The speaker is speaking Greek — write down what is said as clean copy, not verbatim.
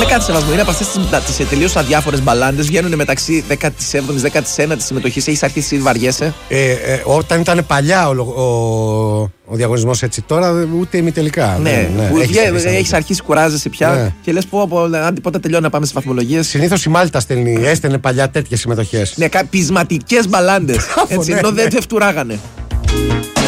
κάθεσαι βαθμό. Είναι από αυτές τις τελείως αδιάφορες μπαλάντες. Βγαίνουν μεταξύ 17ης, 19ης συμμετοχής. Έχεις αρχίσει ή βαριέσαι? Όταν ήταν παλιά ο διαγωνισμός έτσι, τώρα ούτε ημιτελικά. Ναι, έχεις αρχίσει, κουράζεσαι πια και λες άντε πότε τελειώνει να πάμε στις βαθμολογίες. Συνήθως η Μάλτα έστελνε παλιά τέτοιες συμμετοχές. Ναι, πεισματικές μπαλάντες. Ενώ δεν φτουράγανε.